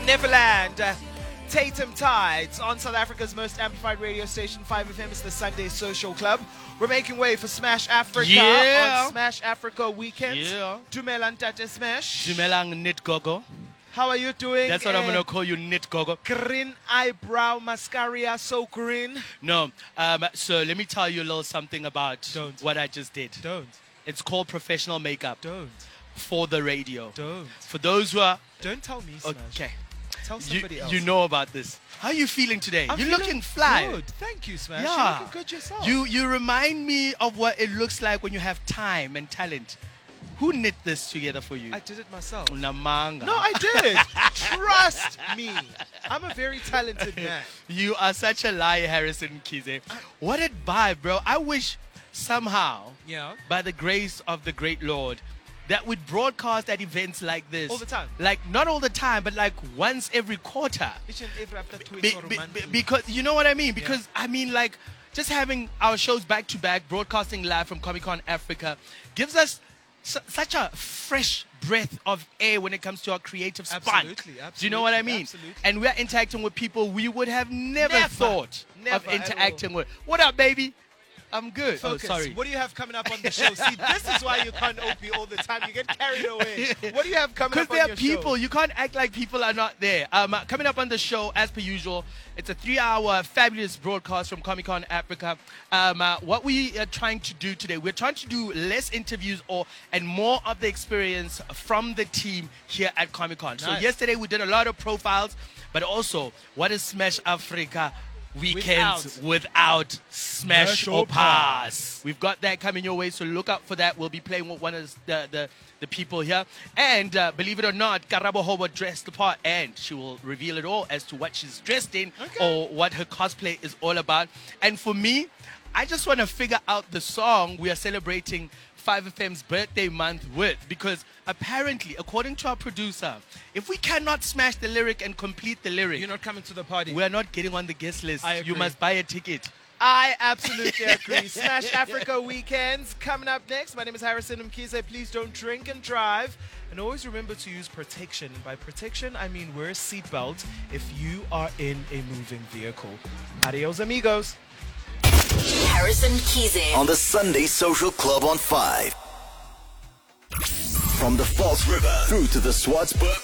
Neverland. Tatum Tides on South Africa's most amplified radio station, 5FM. It's the Sunday Social Club. We're making way for Smash Africa on Smash Africa weekend. Dumelang Tate Smash. Dumelang Knit Gogo. How are you doing? That's what I'm going to call you, Knit Gogo. Green eyebrow mascara, so green. No, so let me tell you a little something about what I just did. Don't. It's called professional makeup. Don't. For the radio. Don't. For those who are... Don't tell me, Smash. Okay. Tell somebody else. You know about this. How are you feeling today? I'm You're feeling looking fly. Good. Thank you, Smash. Yeah. You're looking good yourself. You remind me of what it looks like when you have time and talent. Who knit this together for you? I did it myself. Namanga. No, I did. Trust me. I'm a very talented man. You are such a liar, Harrison Kize. What a vibe, bro. I wish somehow, by the grace of the great Lord, that would broadcast at events like this. All the time? Like, not all the time, but like once every quarter. Each and every after 2 weeks because, you know what I mean? Because, I mean, like, just having our shows back-to-back, broadcasting live from Comic-Con Africa, gives us such a fresh breath of air when it comes to our creative spark. Absolutely. Do you know what I mean? Absolutely. And we're interacting with people we would have never thought of interacting with. What up, baby? I'm good. Focus. Oh, sorry. What do you have coming up on the show? See, this is why you can't OP all the time. You get carried away. What do you have coming up on your show? Because there are people. You can't act like people are not there. Coming up on the show, as per usual, it's a 3-hour fabulous broadcast from Comic-Con Africa. What we are trying to do today, we're trying to do less interviews and more of the experience from the team here at Comic-Con. Nice. So yesterday we did a lot of profiles, but also, what is Smash Africa weekends without Smash or Pass? We've got that coming your way, so look out for that. We'll be playing with one of the people here. And believe it or not, Karabo Hobo dressed the part, and she will reveal it all as to what she's dressed in or what her cosplay is all about. And for me, I just want to figure out the song we are celebrating 5FM's birthday month with, because apparently, according to our producer, if we cannot smash the lyric and complete the lyric, you're not coming to the party. We're not getting on the guest list. You must buy a ticket. I absolutely agree. Smash Africa weekends coming up next. My name is Harrison Mkhize. Please don't drink and drive. And always remember to use protection. And by protection, I mean wear a seatbelt if you are in a moving vehicle. Adios, amigos. Harrison Mkhize on the Sunday Social Club on 5. From the False River through to the Swartsburg